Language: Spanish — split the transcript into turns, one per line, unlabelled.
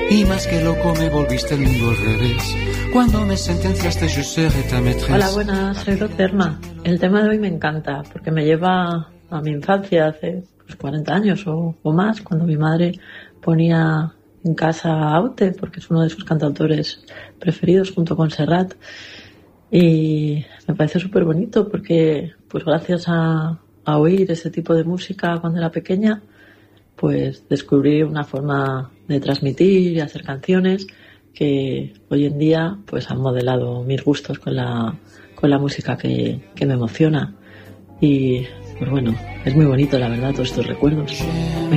Y más que loco me volviste el mundo al revés. Cuando me sentenciaste je serai ta maîtresse.
Hola, buenas, soy Roterma. El tema de hoy me encanta porque me lleva a mi infancia hace 40 años o más, cuando mi madre ponía en casa a Aute, porque es uno de sus cantautores preferidos junto con Serrat. Y me parece súper bonito porque pues gracias a oír ese tipo de música cuando era pequeña, pues descubrí una forma de transmitir y hacer canciones que hoy en día pues han modelado mis gustos con la música que me emociona. Y pues bueno, es muy bonito la verdad todos estos recuerdos. Me